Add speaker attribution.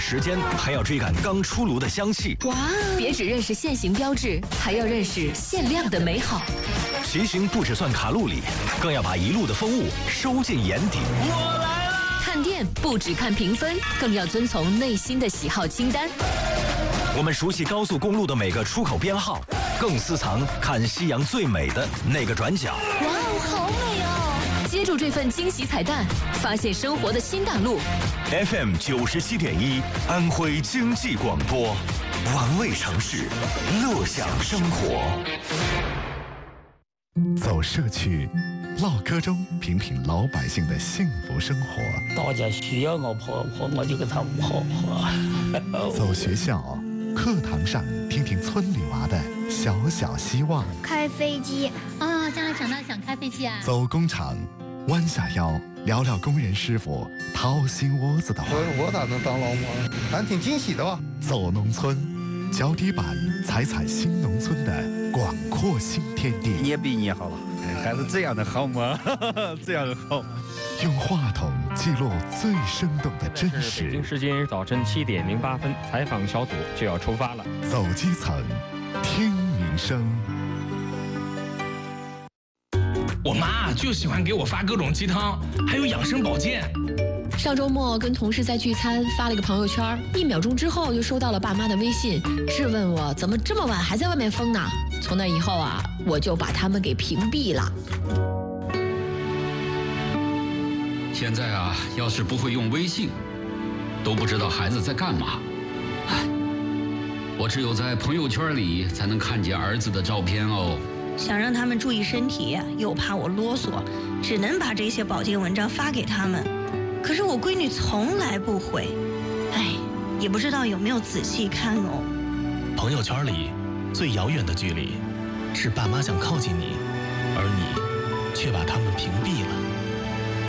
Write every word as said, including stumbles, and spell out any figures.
Speaker 1: 时间，还要追赶刚出炉的香气。
Speaker 2: 哇！别只认识现行标志，还要认识限量的美好。
Speaker 1: 骑行不只算卡路里，更要把一路的风物收进眼底。
Speaker 3: 我来了！
Speaker 2: 看店不只看评分，更要遵从内心的喜好清单。
Speaker 1: 我们熟悉高速公路的每个出口编号，更私藏看夕阳最美的那个转角。
Speaker 2: 哇哦，好美哦！接住这份惊喜彩蛋，发现生活的新大陆。
Speaker 1: F M 九十七点一，安徽经济广播，玩味城市，乐享生活。
Speaker 4: 走社区，唠嗑中品品老百姓的幸福生活。
Speaker 5: 大家需要我婆婆，我就给他们婆婆。
Speaker 4: 走学校，课堂上听听村里娃的小小希望。
Speaker 6: 开飞机
Speaker 7: 啊，将来长大想开飞机啊。
Speaker 4: 走工厂，弯下腰聊聊工人师傅掏心窝子的话。
Speaker 8: 我我咋能当老母？还挺惊喜的吧。
Speaker 4: 走农村，脚底板踩踩新农村的广阔新天地。
Speaker 9: 你也毕业好了，还是这样的好吗？这样的好。
Speaker 4: 用话筒记录最生动的真实。
Speaker 10: 北京时间早晨七点零八分，采访小组就要出发了。
Speaker 4: 走基层，听民生。
Speaker 3: 我妈就喜欢给我发各种鸡汤，还有养生保健。
Speaker 11: 上周末跟同事在聚餐，发了个朋友圈，一秒钟之后就收到了爸妈的微信，质问我怎么这么晚还在外面疯呢？从那以后啊，我就把他们给屏蔽了。
Speaker 12: 现在啊，要是不会用微信，都不知道孩子在干嘛。唉，我只有在朋友圈里才能看见儿子的照片哦。
Speaker 13: 想让他们注意身体，又怕我啰嗦，只能把这些保健文章发给他们。可是我闺女从来不回，哎，也不知道有没有仔细看哦。
Speaker 14: 朋友圈里最遥远的距离，是爸妈想靠近你，而你却把他们屏蔽了。